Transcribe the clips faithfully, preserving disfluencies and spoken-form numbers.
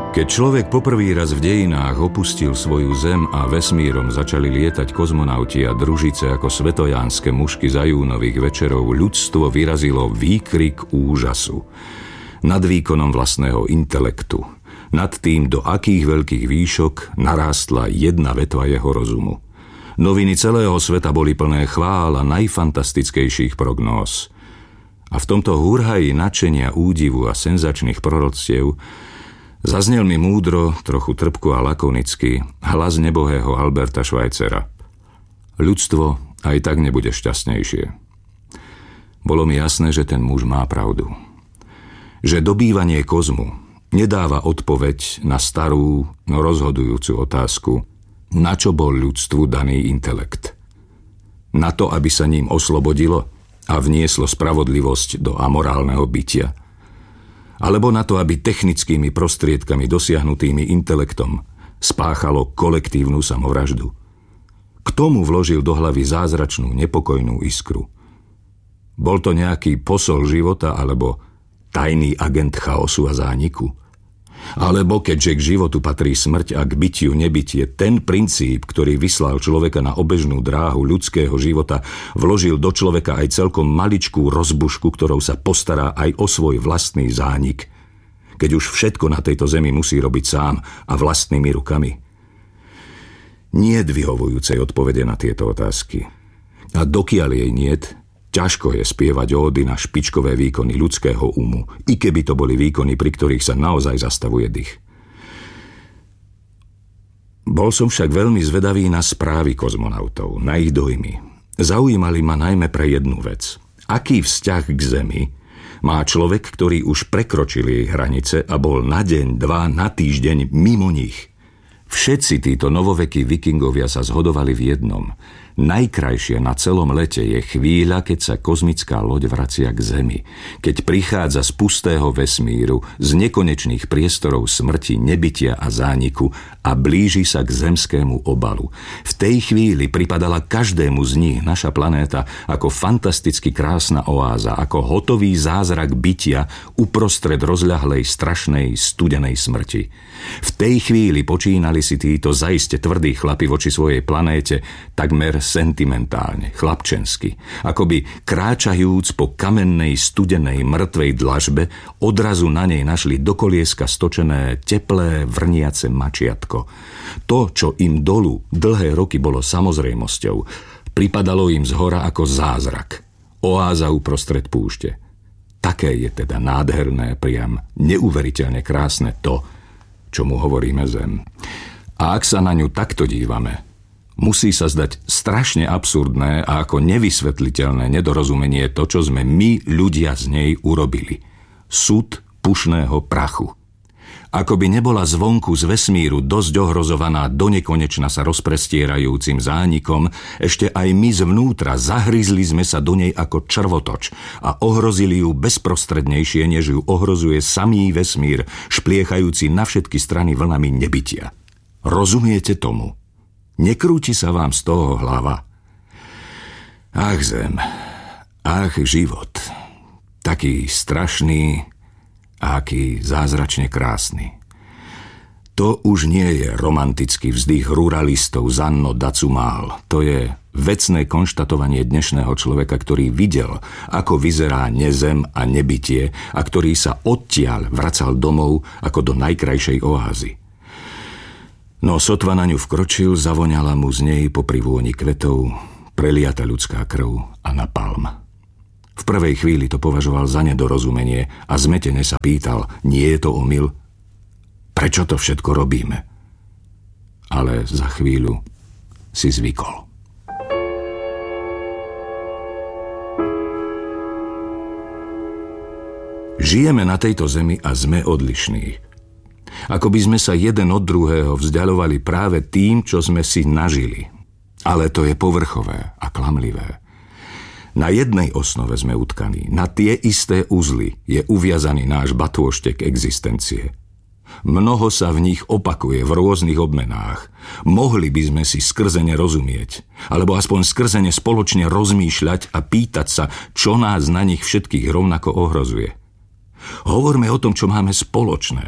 Keď človek poprvý raz v dejinách opustil svoju zem a vesmírom začali lietať kozmonauti a družice ako svetojánske mušky za júnových večerov, ľudstvo vyrazilo výkrik úžasu nad výkonom vlastného intelektu, nad tým, do akých veľkých výšok narástla jedna vetva jeho rozumu. Noviny celého sveta boli plné chvál a najfantastickejších prognóz. A v tomto hurhaji nadšenia, údivu a senzačných proroctiev zaznel mi múdro, trochu trpko a lakonicky hlas nebohého Alberta Schweitzera. Ľudstvo aj tak nebude šťastnejšie. Bolo mi jasné, že ten muž má pravdu. Že dobývanie kozmu nedáva odpoveď na starú, no rozhodujúcu otázku, na čo bol ľudstvu daný intelekt. Na to, aby sa ním oslobodilo a vnieslo spravodlivosť do amorálneho bytia, alebo na to, aby technickými prostriedkami dosiahnutými intelektom spáchalo kolektívnu samovraždu. K tomu vložil do hlavy zázračnú, nepokojnú iskru. Bol to nejaký posol života alebo tajný agent chaosu a zániku? Alebo keďže k životu patrí smrť a k bytiu nebytie, ten princíp, ktorý vyslal človeka na obežnú dráhu ľudského života, vložil do človeka aj celkom maličkú rozbušku, ktorou sa postará aj o svoj vlastný zánik, keď už všetko na tejto zemi musí robiť sám a vlastnými rukami. Niet vyhovujúcej odpovede na tieto otázky. A dokiaľ jej niet, ťažko je spievať ódy na špičkové výkony ľudského umu, i keby to boli výkony, pri ktorých sa naozaj zastavuje dých. Bol som však veľmi zvedavý na správy kozmonautov, na ich dojmy. Zaujímali ma najmä pre jednu vec. Aký vzťah k Zemi má človek, ktorý už prekročil jej hranice a bol na deň, dva, na týždeň mimo nich? Všetci títo novovekí vikingovia sa zhodovali v jednom. Najkrajšie na celom lete je chvíľa, keď sa kozmická loď vracia k Zemi, keď prichádza z pustého vesmíru, z nekonečných priestorov smrti, nebytia a zániku a blíži sa k zemskému obalu. V tej chvíli pripadala každému z nich naša planéta ako fantasticky krásna oáza, ako hotový zázrak bytia uprostred rozľahlej, strašnej, studenej smrti. V tej chvíli počínali si títo zaiste tvrdí chlapi voči svojej planéte takmer sentimentálne, chlapčensky, akoby kráčajúc po kamennej, studenej, mŕtvej dlažbe, odrazu na nej našli do kolieska stočené, teplé, vrniace mačiatko. To, čo im dolu dlhé roky bolo samozrejmosťou, pripadalo im zhora ako zázrak, oáza uprostred púšte. Také je teda nádherné, priam neuveriteľne krásne to, čomu hovoríme Zem. A ak sa na ňu takto dívame, musí sa zdať strašne absurdné a ako nevysvetliteľné nedorozumenie to, čo sme my, ľudia, z nej urobili. Sud pušného prachu. Ako by nebola zvonku z vesmíru dosť ohrozovaná do nekonečna sa rozprestierajúcim zánikom, ešte aj my zvnútra zahryzli sme sa do nej ako črvotoč a ohrozili ju bezprostrednejšie, než ju ohrozuje samý vesmír, špliechajúci na všetky strany vlnami nebytia. Rozumiete tomu? Nekrúti sa vám z toho hlava? Ach, Zem, ach, život, taký strašný a aký zázračne krásny. To už nie je romantický vzdych ruralistov z Anno Dazumal. To je vecné konštatovanie dnešného človeka, ktorý videl, ako vyzerá nezem a nebytie a ktorý sa odtiaľ vracal domov ako do najkrajšej oázy. No sotva na ňu vkročil, zavoňala mu z nej popri vôni kvetov, preliata ľudská krv a napalm. V prvej chvíli to považoval za nedorozumenie a zmetene sa pýtal, nie je to omyl? Prečo to všetko robíme? Ale za chvíľu si zvykol. Žijeme na tejto zemi a sme odlišní. Ako by sme sa jeden od druhého vzdialovali práve tým, čo sme si nažili. Ale to je povrchové a klamlivé. Na jednej osnove sme utkaní, na tie isté uzly je uviazaný náš batôštek existencie. Mnoho sa v nich opakuje v rôznych obmenách. Mohli by sme si skrzene rozumieť, alebo aspoň skrzene spoločne rozmýšľať a pýtať sa, čo nás na nich všetkých rovnako ohrozuje. Hovorme o tom, čo máme spoločné.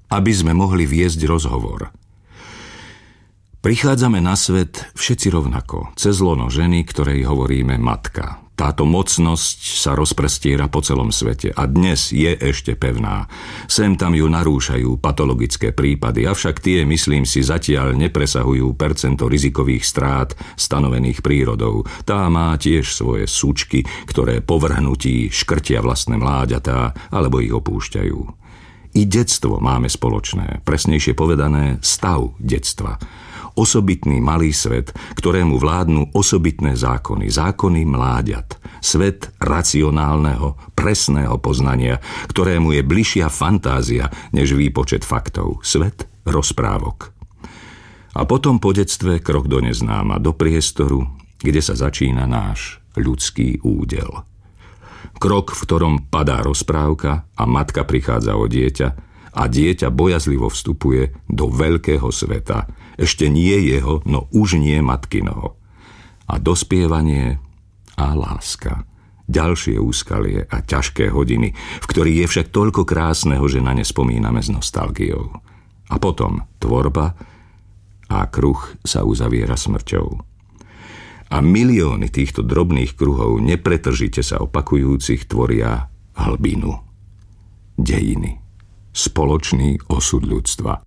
aby sme mohli viesť rozhovor. Prichádzame na svet všetci rovnako, cez lono ženy, ktorej hovoríme matka. Táto mocnosť sa rozprestiera po celom svete a dnes je ešte pevná. Sem tam ju narúšajú patologické prípady, avšak tie, myslím si, zatiaľ nepresahujú percento rizikových strát stanovených prírodou. Tá má tiež svoje súčky, ktoré po vrhnutí škrtia vlastné mláďatá alebo ich opúšťajú. I detstvo máme spoločné, presnejšie povedané stav detstva. Osobitný malý svet, ktorému vládnu osobitné zákony, zákony mláďat. Svet racionálneho, presného poznania, ktorému je bližšia fantázia než výpočet faktov. Svet rozprávok. A potom po detstve krok do neznáma, do priestoru, kde sa začína náš ľudský údel. Krok, v ktorom padá rozprávka a matka prichádza o dieťa, a dieťa bojazlivo vstupuje do veľkého sveta, ešte nie jeho, no už nie matkinoho. A dospievanie a láska, ďalšie úskalie a ťažké hodiny, v ktorých je však toľko krásneho, že na ne spomíname s nostalgiou. A potom tvorba a kruh sa uzaviera smrťou. A milióny týchto drobných kruhov, nepretržite sa opakujúcich, tvoria hlbinu. Dejiny. Spoločný osud ľudstva.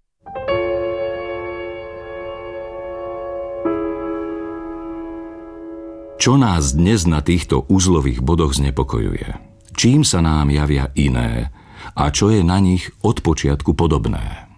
Čo nás dnes na týchto uzlových bodoch znepokojuje? Čím sa nám javia iné a čo je na nich od počiatku podobné?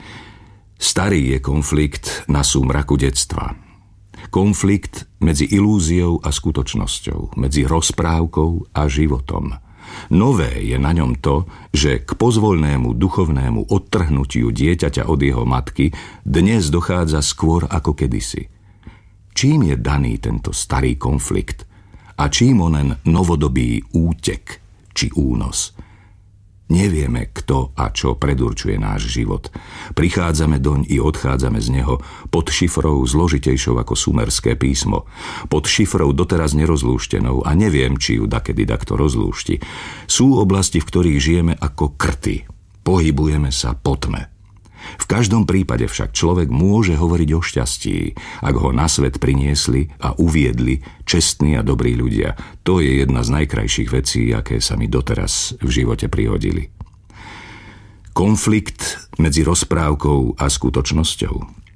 Starý je konflikt na súmraku detstva. Konflikt medzi ilúziou a skutočnosťou, medzi rozprávkou a životom. Nové je na ňom to, že k pozvoľnému duchovnému odtrhnutiu dieťaťa od jeho matky dnes dochádza skôr ako kedysi. Čím je daný tento starý konflikt a čím onen novodobý útek či únos? Nevieme, kto a čo predurčuje náš život. Prichádzame doň i odchádzame z neho pod šifrou zložitejšou ako sumerské písmo, pod šifrou doteraz nerozlúštenou a neviem, či ju dakedy dakto rozlúšti. Sú oblasti, v ktorých žijeme ako krty. Pohybujeme sa po tme. V každom prípade však človek môže hovoriť o šťastí, ak ho na svet priniesli a uviedli čestní a dobrí ľudia. To je jedna z najkrajších vecí, aké sa mi doteraz v živote prihodili. Konflikt medzi rozprávkou a skutočnosťou.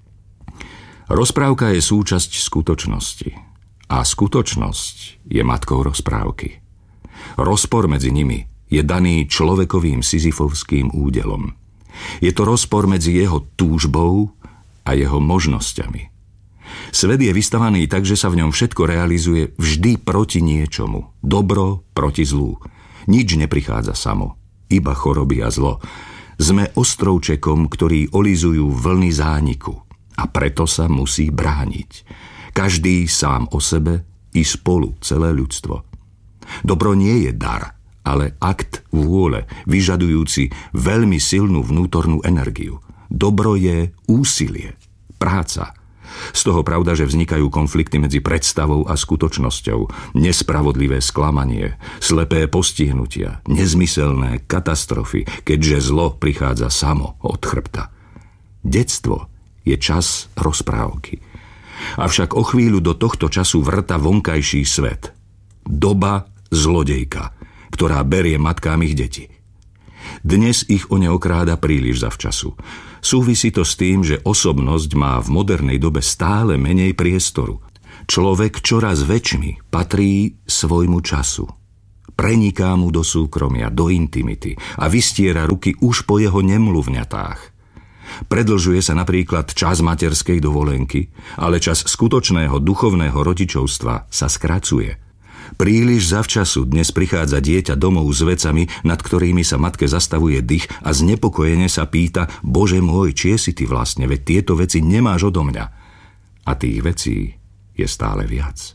Rozprávka je súčasť skutočnosti a skutočnosť je matkou rozprávky. Rozpor medzi nimi je daný človekovým sizifovským údelom. Je to rozpor medzi jeho túžbou a jeho možnosťami. Svet je vystavaný tak, že sa v ňom všetko realizuje vždy proti niečomu. Dobro proti zlu. Nič neprichádza samo, iba choroby a zlo. Sme ostrovčekom, ktorý olizujú vlny zániku a preto sa musí brániť. Každý sám o sebe i spolu celé ľudstvo. Dobro nie je dar, ale akt vôle, vyžadujúci veľmi silnú vnútornú energiu. Dobro je úsilie, práca. Z toho pravda, že vznikajú konflikty medzi predstavou a skutočnosťou, nespravodlivé sklamanie, slepé postihnutia, nezmyselné katastrofy, keďže zlo prichádza samo od chrbta. Detstvo je čas rozprávky. Avšak o chvíľu do tohto času vrta vonkajší svet. Doba zlodejka, ktorá berie matkám ich deti. Dnes ich o ne okráda príliš zavčasu. Súvisí to s tým, že osobnosť má v modernej dobe stále menej priestoru. Človek čoraz väčšmi patrí svojmu času. Preniká mu do súkromia, do intimity a vystiera ruky už po jeho nemluvňatách. Predlžuje sa napríklad čas materskej dovolenky, ale čas skutočného duchovného rodičovstva sa skracuje. Príliš zavčasu dnes prichádza dieťa domov s vecami, nad ktorými sa matke zastavuje dých a znepokojene sa pýta: Bože môj, čie si ty vlastne, veď tieto veci nemáš odo mňa. A tých vecí je stále viac.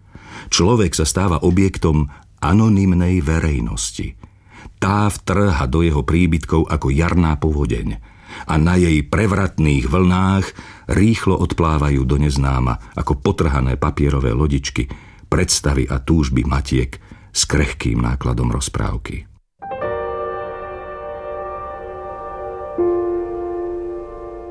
Človek sa stáva objektom anonymnej verejnosti. Tá vtrha do jeho príbytkov ako jarná povodeň a na jej prevratných vlnách rýchlo odplávajú do neznáma ako potrhané papierové lodičky predstavy a túžby matiek s krehkým nákladom rozprávky.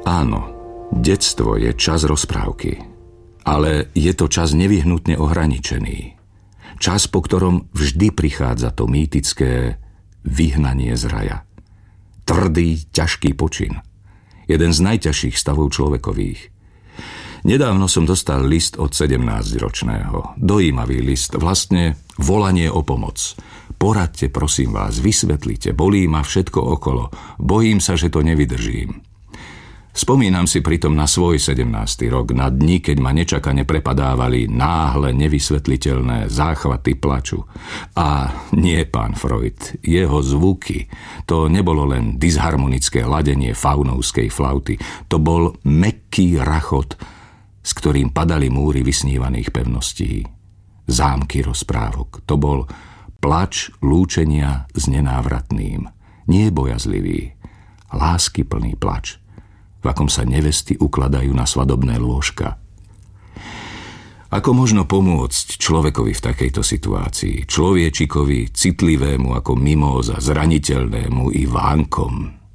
Áno, detstvo je čas rozprávky, ale je to čas nevyhnutne ohraničený. Čas, po ktorom vždy prichádza to mýtické vyhnanie z raja. Tvrdý, ťažký počin. Jeden z najťažších stavov človekových. Nedávno som dostal list od sedemnásťročného. Dojímavý list, vlastne volanie o pomoc. Poradte, prosím vás, vysvetlite, bolí ma všetko okolo. Bojím sa, že to nevydržím. Spomínam si pritom na svoj sedemnásty rok, na dni, keď ma nečakane prepadávali náhle nevysvetliteľné záchvaty plaču. A nie, pán Freud, jeho zvuky, to nebolo len disharmonické ladenie faunovskej flauty, to bol mäkký rachot, s ktorým padali múry vysnívaných pevností. Zámky rozprávok, to bol plač lúčenia s nenávratným, nie bojazlivý, láskyplný plač, v akom sa nevesty ukladajú na svadobné lôžka. Ako možno pomôcť človekovi v takejto situácii, človečikovi citlivému ako mimóza, zraniteľnému i vánkom?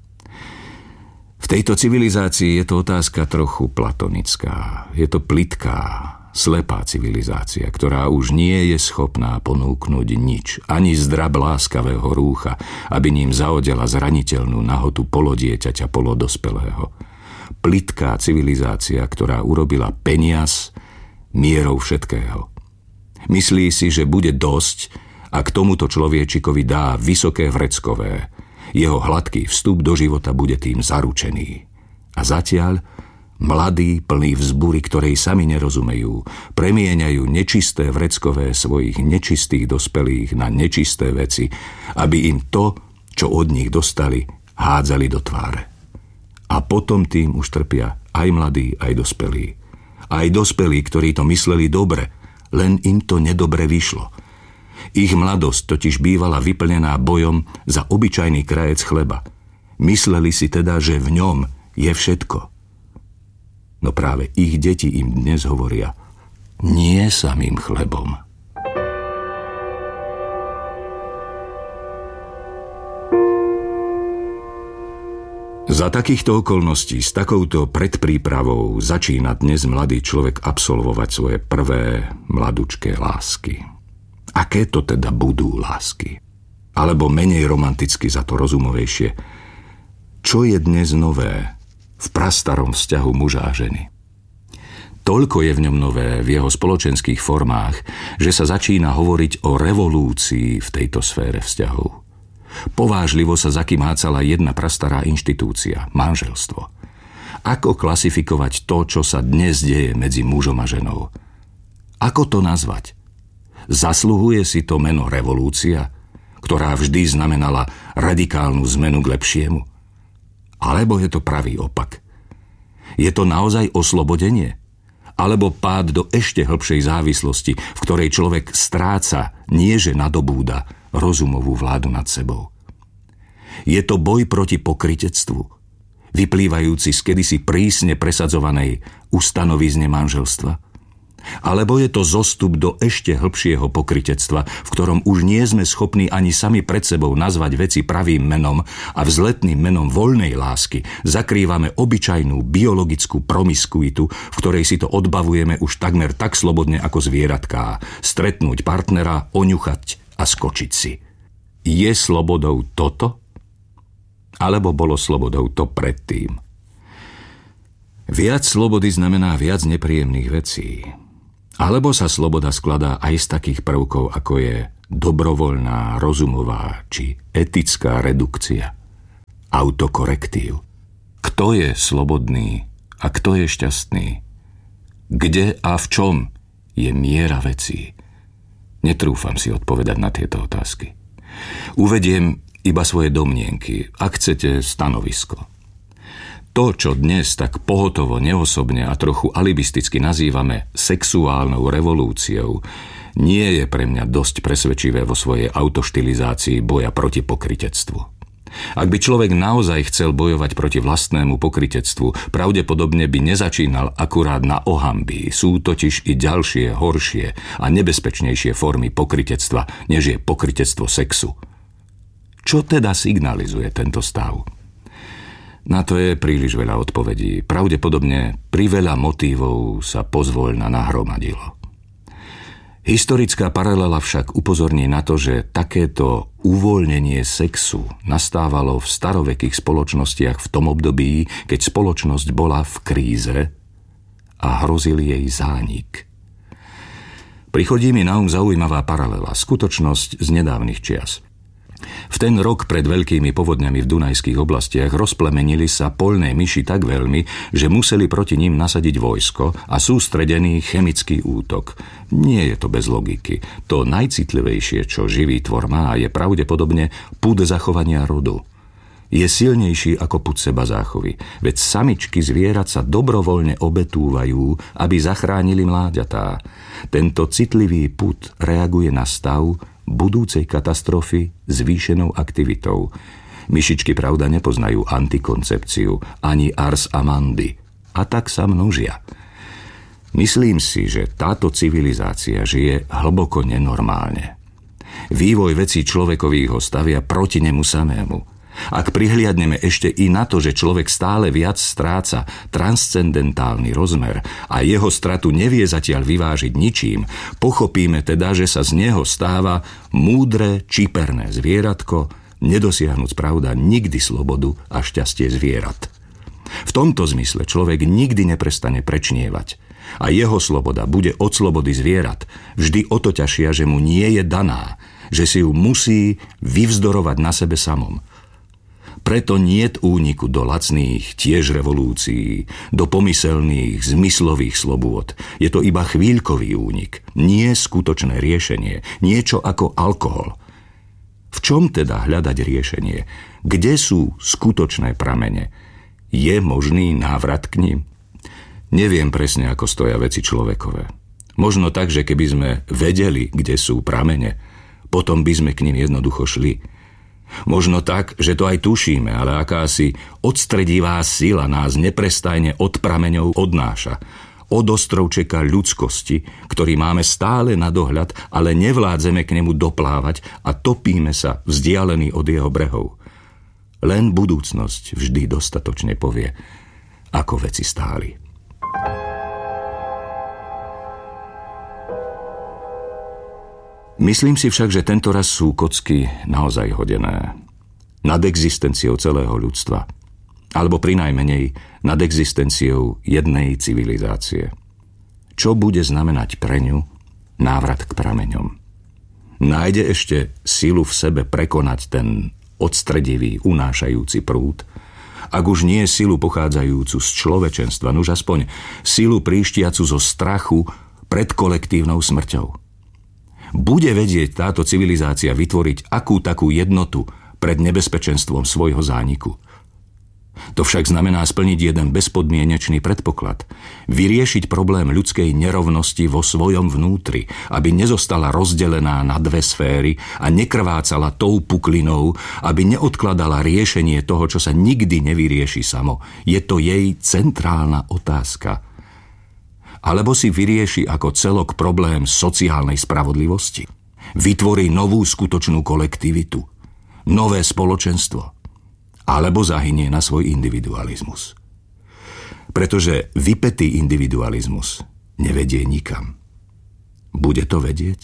V tejto civilizácii je to otázka trochu platonická. Je to plitká, slepá civilizácia, ktorá už nie je schopná ponúknuť nič, ani zdrab láskavého rúcha, aby ním zaodela zraniteľnú nahotu polodieťaťa, polodospelého. Plitká civilizácia, ktorá urobila peniaz mierou všetkého. Myslí si, že bude dosť, ak tomuto človečikovi dá vysoké vreckové. Jeho hladký vstup do života bude tým zaručený. A zatiaľ mladí, plní vzbury, ktorej sami nerozumejú, premieňajú nečisté vreckové svojich nečistých dospelých na nečisté veci, aby im to, čo od nich dostali, hádzali do tváre. A potom tým už trpia aj mladí, aj dospelí. Aj dospelí, ktorí to mysleli dobre, len im to nedobre vyšlo. Ich mladosť totiž bývala vyplnená bojom za obyčajný krajec chleba. Mysleli si teda, že v ňom je všetko. No práve ich deti im dnes hovoria: nie samým chlebom. Za takýchto okolností, s takouto predprípravou začína dnes mladý človek absolvovať svoje prvé mladučké lásky. Aké to teda budú lásky? Alebo menej romanticky, za to rozumovejšie, čo je dnes nové v prastarom vzťahu muža a ženy? Toľko je v ňom nové v jeho spoločenských formách, že sa začína hovoriť o revolúcii v tejto sfére vzťahov. Povážlivo sa zakymácala jedna prastará inštitúcia, manželstvo. Ako klasifikovať to, čo sa dnes deje medzi mužom a ženou? Ako to nazvať? Zasluhuje si to meno revolúcia, ktorá vždy znamenala radikálnu zmenu k lepšiemu? Alebo je to pravý opak? Je to naozaj oslobodenie? Alebo pád do ešte hlbšej závislosti, v ktorej človek stráca, nie že nadobúda, rozumovú vládu nad sebou? Je to boj proti pokrytectvu, vyplývajúci z kedysi prísne presadzovanej ustanovizne manželstva? Alebo je to zostup do ešte hlbšieho pokrytectva, v ktorom už nie sme schopní ani sami pred sebou nazvať veci pravým menom a vzletným menom voľnej lásky zakrývame obyčajnú biologickú promiskuitu, v ktorej si to odbavujeme už takmer tak slobodne ako zvieratká, stretnúť partnera, oňuchať a skočiť si. Je slobodou toto? Alebo bolo slobodou to predtým? Viac slobody znamená viac nepríjemných vecí. Alebo sa sloboda skladá aj z takých prvkov, ako je dobrovoľná, rozumová či etická redukcia. Autokorektív. Kto je slobodný a kto je šťastný? Kde a v čom je miera vecí? Netrúfam si odpovedať na tieto otázky. Uvediem iba svoje domnienky, ak chcete stanovisko. To, čo dnes tak pohotovo, neosobne a trochu alibisticky nazývame sexuálnou revolúciou, nie je pre mňa dosť presvedčivé vo svojej autoštilizácii boja proti pokrytectvu. Ak by človek naozaj chcel bojovať proti vlastnému pokrytectvu, pravdepodobne by nezačínal akurát na ohambii. Sú totiž i ďalšie, horšie a nebezpečnejšie formy pokrytectva, než je pokrytectvo sexu. Čo teda signalizuje tento stav? Na to je príliš veľa odpovedí. Pravdepodobne priveľa motívov sa pozvoľna nahromadilo. Historická paralela však upozorní na to, že takéto uvoľnenie sexu nastávalo v starovekých spoločnostiach v tom období, keď spoločnosť bola v kríze a hrozil jej zánik. Prichodí mi na um zaujímavá paralela, skutočnosť z nedávnych čias. V ten rok pred veľkými povodňami v Dunajských oblastiach rozplemenili sa poľné myši tak veľmi, že museli proti ním nasadiť vojsko a sústredený chemický útok. Nie je to bez logiky. To najcitlivejšie, čo živý tvor má, je pravdepodobne pud zachovania rodu. Je silnejší ako pud seba záchovy, veď samičky zvierat sa dobrovoľne obetúvajú, aby zachránili mláďatá. Tento citlivý pud reaguje na stav budúcej katastrofy zvýšenou aktivitou. Myšičky pravda nepoznajú antikoncepciu ani ars amandi a tak sa množia. Myslím si, že táto civilizácia žije hlboko nenormálne. Vývoj vecí človekových ho stavia proti nemu samému. Ak prihliadneme ešte i na to, že človek stále viac stráca transcendentálny rozmer a jeho stratu nevie zatiaľ vyvážiť ničím, pochopíme teda, že sa z neho stáva múdre, čiperné zvieratko, nedosiahnuc pravda nikdy slobodu a šťastie zvierat. V tomto zmysle človek nikdy neprestane prečnievať a jeho sloboda bude od slobody zvierat vždy o to ťažšia, že mu nie je daná, že si ju musí vyvzdorovať na sebe samom. Preto niet úniku do lacných tiež revolúcií, do pomyselných zmyslových slobôd. Je to iba chvíľkový únik, nie skutočné riešenie, niečo ako alkohol. V čom teda hľadať riešenie? Kde sú skutočné pramene? Je možný návrat k nim? Neviem presne, ako stoja veci človekové. Možno tak, že keby sme vedeli, kde sú pramene, potom by sme k nim jednoducho šli. Možno tak, že to aj tušíme, ale akási odstredivá sila nás neprestajne od prameňov odnáša. Od ostrovčeka ľudskosti, ktorý máme stále na dohľad, ale nevládzeme k nemu doplávať a topíme sa vzdialení od jeho brehov. Len budúcnosť vždy dostatočne povie, ako veci stáli. Myslím si však, že tento raz sú kocky naozaj hodené. Nad existenciou celého ľudstva. Alebo prinajmenej nad existenciou jednej civilizácie. Čo bude znamenať pre ňu návrat k prameňom? Nájde ešte silu v sebe prekonať ten odstredivý, unášajúci prúd? Ak už nie silu pochádzajúcu z človečenstva, nuž aspoň silu príštiacu zo strachu pred kolektívnou smrťou. Bude vedieť táto civilizácia vytvoriť akú takú jednotu pred nebezpečenstvom svojho zániku. To však znamená splniť jeden bezpodmienečný predpoklad. Vyriešiť problém ľudskej nerovnosti vo svojom vnútri, aby nezostala rozdelená na dve sféry a nekrvácala tou puklinou, aby neodkladala riešenie toho, čo sa nikdy nevyrieši samo. Je to jej centrálna otázka. Alebo si vyrieši ako celok problém sociálnej spravodlivosti. Vytvorí novú skutočnú kolektivitu, nové spoločenstvo. Alebo zahynie na svoj individualizmus. Pretože vypätý individualizmus nevedie nikam. Bude to vedieť?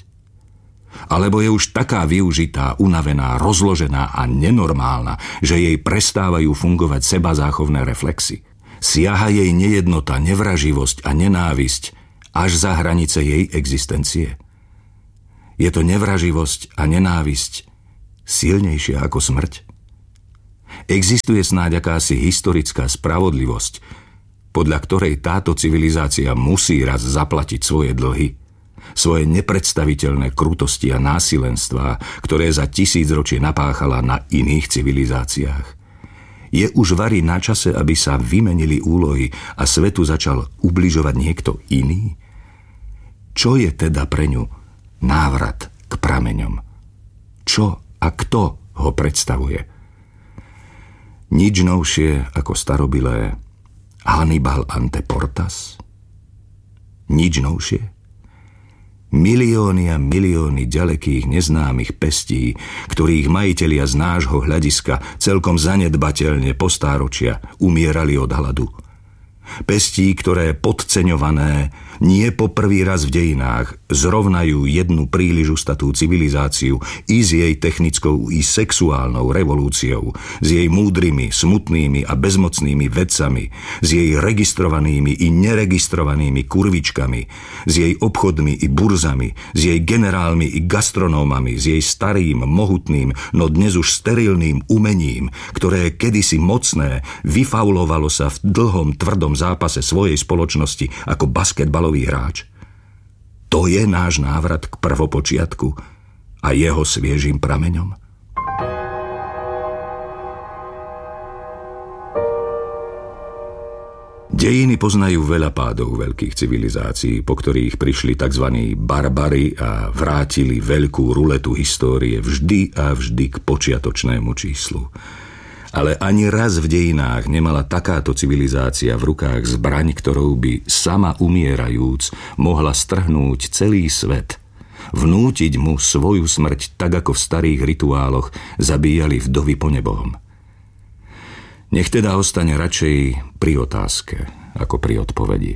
Alebo je už taká využitá, unavená, rozložená a nenormálna, že jej prestávajú fungovať sebazáchovné reflexy. Siaha jej nejednota, nevraživosť a nenávisť až za hranice jej existencie. Je to nevraživosť a nenávisť silnejšia ako smrť? Existuje snáď akási historická spravodlivosť, podľa ktorej táto civilizácia musí raz zaplatiť svoje dlhy, svoje nepredstaviteľné krutosti a násilenstvá, ktoré za tisícročie napáchala na iných civilizáciách. Je už vari na čase, aby sa vymenili úlohy a svetu začal ubližovať niekto iný? Čo je teda pre ňu návrat k prameňom? Čo a kto ho predstavuje? Nič novšie ako starobilé Hannibal ante portas? Nič novšie? Milióny a milióny ďalekých neznámych pestí, ktorých majitelia z nášho hľadiska celkom zanedbateľne po stáročia umierali od hladu. Pestí, ktoré podceňované nie po prvý raz v dejinách zrovnajú jednu príliš ustatú civilizáciu i s jej technickou i sexuálnou revolúciou, s jej múdrymi, smutnými a bezmocnými vedcami, s jej registrovanými i neregistrovanými kurvičkami, s jej obchodmi i burzami, s jej generálmi i gastronómami, s jej starým, mohutným, no dnes už sterilným umením, ktoré kedysi mocné vyfaulovalo sa v dlhom, tvrdom zápase svojej spoločnosti ako basketbalový hráč. To je náš návrat k prvopočiatku a jeho sviežým prameňom. Dejiny poznajú veľa pádov veľkých civilizácií, po ktorých prišli tzv. Barbari a vrátili veľkú ruletu histórie vždy a vždy k počiatočnému číslu. Ale ani raz v dejinách nemala takáto civilizácia v rukách zbraň, ktorou by sama umierajúc mohla strhnúť celý svet, vnútiť mu svoju smrť tak, ako v starých rituáloch zabíjali vdovy po nebohom. Nech teda ostane radšej pri otázke, ako pri odpovedi.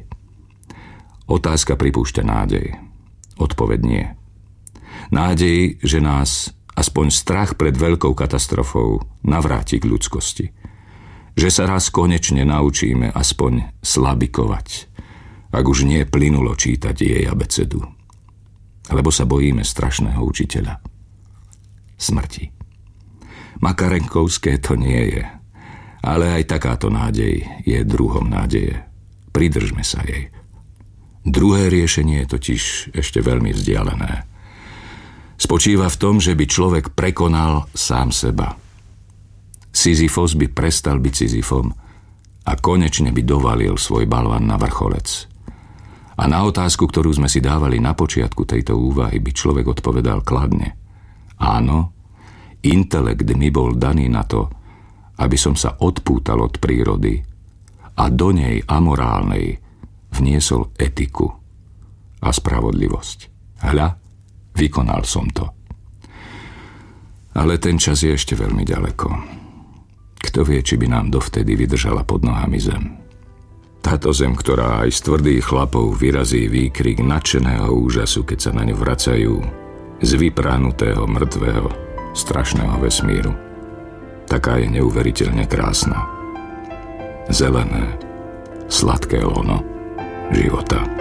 Otázka pripúšťa nádej, odpoveď nie. Nádej, že nás aspoň strach pred veľkou katastrofou navráti k ľudskosti. Že sa raz konečne naučíme aspoň slabikovať, ak už nie plynulo čítať jej abecedu. Lebo sa bojíme strašného učiteľa. Smrti. Makarenkovské to nie je, ale aj takáto nádej je druhom nádeje. Pridržme sa jej. Druhé riešenie je totiž ešte veľmi vzdialené. Spočíva v tom, že by človek prekonal sám seba. Sisyfos by prestal byť Sisyfom a konečne by dovalil svoj balvan na vrcholec. A na otázku, ktorú sme si dávali na počiatku tejto úvahy, by človek odpovedal kladne. Áno, intelekt mi bol daný na to, aby som sa odpútal od prírody a do nej amorálnej vniesol etiku a spravodlivosť. Hľa, vykonal som to. Ale ten čas je ešte veľmi ďaleko. Kto vie, či by nám dovtedy vydržala pod nohami zem. Táto zem, ktorá aj z tvrdých chlapov vyrazí výkrik nadšeného úžasu, keď sa na ňu vracajú z vyprahnutého, mŕtvého, strašného vesmíru. Taká je neuveriteľne krásna. Zelené, sladké lono života.